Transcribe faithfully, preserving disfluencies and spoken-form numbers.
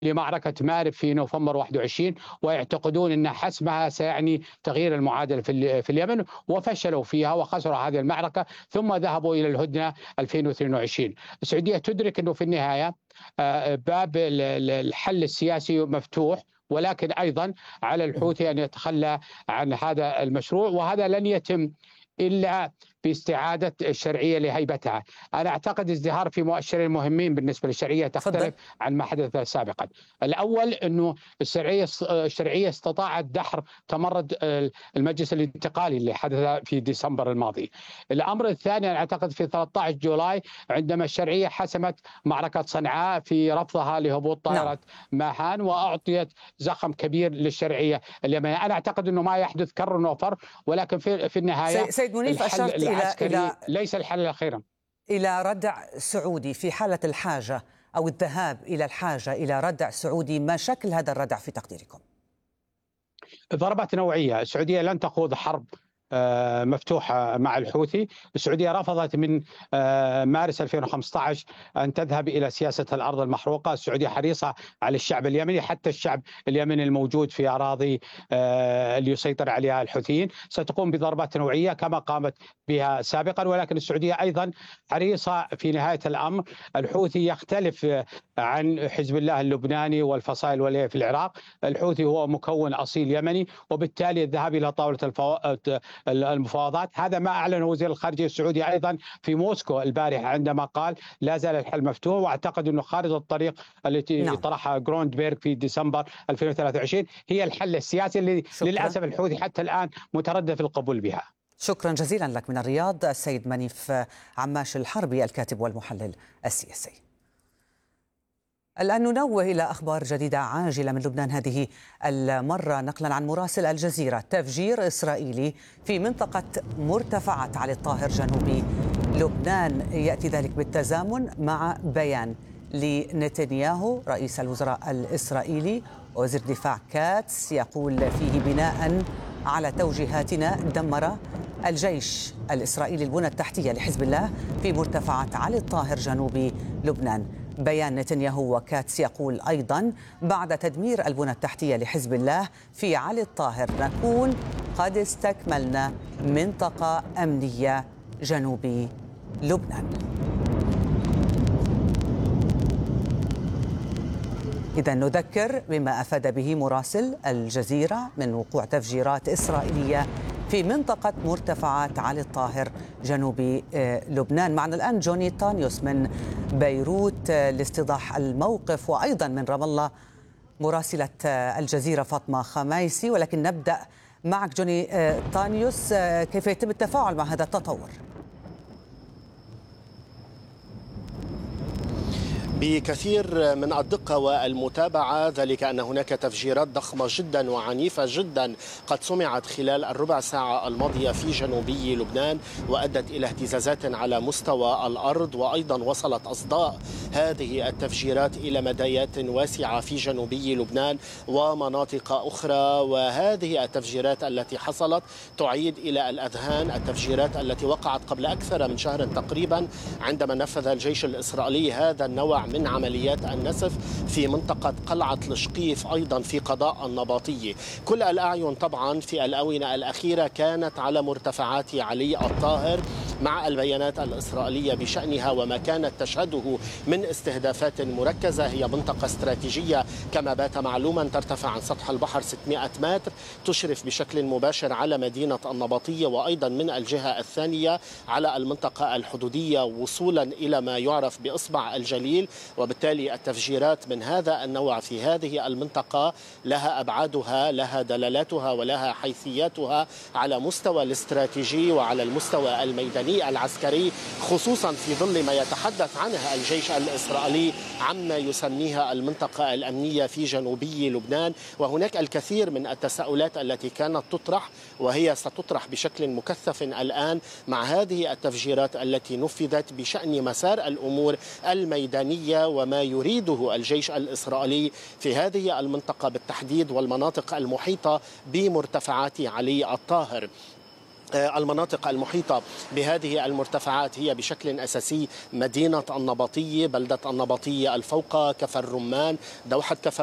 لمعركة مارب في نوفمبر واحد وعشرين، ويعتقدون أن حسمها سيعني تغيير المعادلة في في اليمن، وفشلوا فيها وخسروا هذه المعركة، ثم ذهبوا إلى الهدنة ألفين واثنين وعشرين. السعودية تدرك أنه في النهاية آه، باب الحل السياسي مفتوح، ولكن أيضا على الحوثي أن يتخلى عن هذا المشروع، وهذا لن يتم إلا باستعادة الشرعية لهيبتها. أنا أعتقد ازدهار في مؤشرين مهمين بالنسبة للشرعية تختلف تفضل. عن ما حدث سابقا. الأول أنه الشرعية الشرعية استطاعت دحر تمرد المجلس الانتقالي اللي حدث في ديسمبر الماضي. الأمر الثاني أنا أعتقد في ثلاثة عشر جولاي عندما الشرعية حسمت معركة صنعاء في رفضها لهبوط نعم. طائرة ماهان، وأعطيت زخم كبير للشرعية اليمنية. أنا أعتقد أنه ما يحدث كر ونوفر، ولكن في في النهاية سيد منيف، الحل أشرت إلى العسكري إلى ليس الحل الأخير. إلى ردع سعودي في حالة الحاجة أو الذهاب إلى الحاجة إلى ردع سعودي. ما شكل هذا الردع في تقديركم؟ ضربات نوعية. السعودية لن تخوض حرب آه، مفتوحة مع الحوثي. السعودية رفضت من آه، مارس ألفين وخمسة عشر أن تذهب إلى سياسة الأرض المحروقة. السعودية حريصة على الشعب اليمني، حتى الشعب اليمني الموجود في أراضي آه، اللي يسيطر عليها الحوثيين. ستقوم بضربات نوعية كما قامت بها سابقا، ولكن السعودية أيضا حريصة في نهاية الأمر. الحوثي يختلف عن حزب الله اللبناني والفصائل واللي في العراق. الحوثي هو مكون أصيل يمني، وبالتالي الذهاب إلى طاولة الفو... المفاوضات. هذا ما أعلنه وزير الخارجية السعودي أيضا في موسكو البارحة عندما قال لا زال الحل مفتوح، واعتقد أنه خارج الطريق التي نعم. طرحها جروندبيرغ في ديسمبر ألفين وثلاثة وعشرين هي الحل السياسي الذي للأسف الحوثي حتى الآن متردد في القبول بها. شكرا جزيلا لك من الرياض السيد منيف عماش الحربي الكاتب والمحلل السياسي. الآن ننوه إلى أخبار جديدة عاجلة من لبنان، هذه المرة نقلا عن مراسل الجزيرة. تفجير إسرائيلي في منطقة مرتفعات علي الطاهر جنوب لبنان، يأتي ذلك بالتزامن مع بيان لنتنياهو رئيس الوزراء الإسرائيلي. وزير الدفاع كاتس يقول فيه بناء على توجيهاتنا دمر الجيش الإسرائيلي البنى التحتية لحزب الله في مرتفعات علي الطاهر جنوب لبنان. بيان نتنياهو وكاتس يقول أيضا بعد تدمير البنى التحتية لحزب الله في علي الطاهر نكون قد استكملنا منطقة أمنية جنوب لبنان. إذا نذكر بما أفاد به مراسل الجزيرة من وقوع تفجيرات إسرائيلية في منطقة مرتفعات علي الطاهر جنوب لبنان. معنا الآن جوني طانيوس من بيروت لاستيضاح الموقف، وأيضا من رام الله مراسلة الجزيرة فاطمة خمايسي. ولكن نبدأ معك جوني طانيوس، كيف يتم التفاعل مع هذا التطور؟ بكثير من الدقة والمتابعة، ذلك أن هناك تفجيرات ضخمة جدا وعنيفة جدا قد سمعت خلال الربع ساعة الماضية في جنوبي لبنان، وأدت إلى اهتزازات على مستوى الأرض، وأيضا وصلت أصداء هذه التفجيرات إلى مدايات واسعة في جنوبي لبنان ومناطق أخرى. وهذه التفجيرات التي حصلت تعيد إلى الأذهان التفجيرات التي وقعت قبل أكثر من شهر تقريبا، عندما نفذ الجيش الإسرائيلي هذا النوع من عمليات النسف في منطقة قلعة الشقيف، أيضا في قضاء النباطية. كل الأعين طبعا في الآونة الأخيرة كانت على مرتفعات علي الطاهر مع البيانات الإسرائيلية بشأنها وما كانت تشهده من استهدافات مركزة. هي منطقة استراتيجية كما بات معلوما، ترتفع عن سطح البحر ستمائة متر، تشرف بشكل مباشر على مدينة النباطية، وأيضا من الجهة الثانية على المنطقة الحدودية وصولا إلى ما يعرف بإصبع الجليل. وبالتالي التفجيرات من هذا النوع في هذه المنطقة لها أبعادها، لها دلالاتها، ولها حيثياتها على مستوى الاستراتيجي وعلى المستوى الميداني العسكري، خصوصا في ظل ما يتحدث عنه الجيش الإسرائيلي عما يسميها المنطقة الأمنية في جنوبي لبنان. وهناك الكثير من التساؤلات التي كانت تطرح، وهي ستطرح بشكل مكثف الآن مع هذه التفجيرات التي نفذت بشأن مسار الأمور الميدانية وما يريده الجيش الإسرائيلي في هذه المنطقة بالتحديد والمناطق المحيطة بمرتفعات علي الطاهر. المناطق المحيطة بهذه المرتفعات هي بشكل أساسي مدينة النبطية، بلدة النبطية الفوقة، كفر الرمان، دوحة كفر